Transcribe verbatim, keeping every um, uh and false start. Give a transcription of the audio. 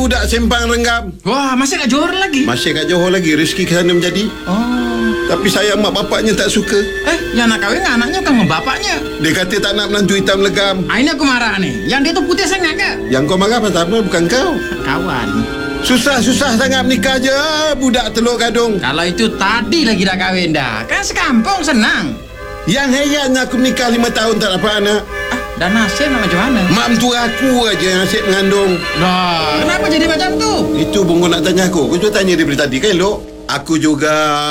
budak Sempang Renggam. Wah, masih kat Johor lagi? Masih kat Johor lagi. Rezeki ke sana menjadi. Oh. Tapi sayang mak bapaknya tak suka. Eh, yang nak kahwin dengan anaknya bukan dengan bapaknya. Dia kata tak nak menantu hitam legam. Ah, ini aku marah nih. Yang dia tu putih sangat ke? Yang kau marah pasal apa? Bukan kau. Kawan. Susah-susah sangat menikah je budak Teluk Gadung. Kalau itu tadi lagi dah kahwin dah. Kan sekampung senang. Yang herannya aku menikah lima tahun tak dapat anak. Ah, dan nasib nak macam mana? Mak mentua aku aja yang asyik mengandung. Dah, kenapa jadi macam tu? Itu Bungo nak tanya aku. Kau cuba tanya dia dari tadi kan elok. Aku juga